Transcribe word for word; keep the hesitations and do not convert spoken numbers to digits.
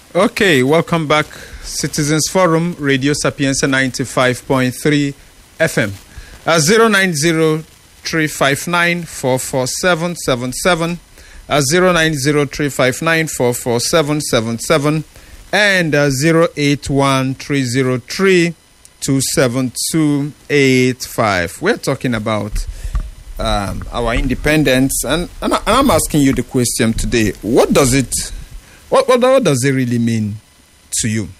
Okay, welcome back. Citizens Forum, Radio Sapienza ninety-five point three F M. Uh, zero nine zero three five nine four four seven seven seven, uh, zero nine zero three five nine four four seven seven seven, and uh, zero eight one three zero three two seven two eight five. We're talking about um, our independence, and, and, I, and I'm asking you the question today: What does it, what, what, what does it really mean to you?